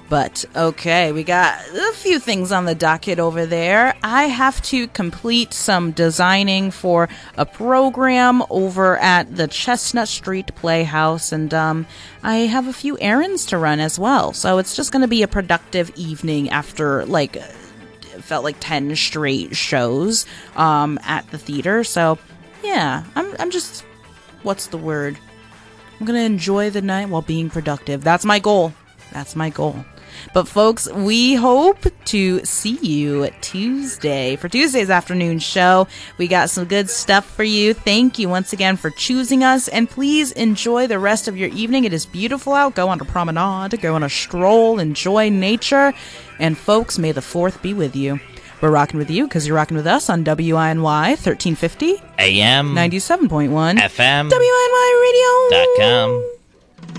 But, okay, we got a few things on the docket over there. I have to complete some designing for a program over at the Chestnut Street Playhouse, and I have a few errands to run as well. So it's just going to be a productive evening after, like, it felt like 10 straight shows at the theater. So, yeah, I'm just, what's the word? I'm going to enjoy the night while being productive. That's my goal. That's my goal. But folks, we hope to see you Tuesday for Tuesday's afternoon show. We got some good stuff for you. Thank you once again for choosing us, and please enjoy the rest of your evening. It is beautiful out. Go on a promenade, go on a stroll, enjoy nature, and folks, may the 4th be with you. We're rocking with you because you're rocking with us on WINY 1350 AM 97.1 FM WINYradio.com.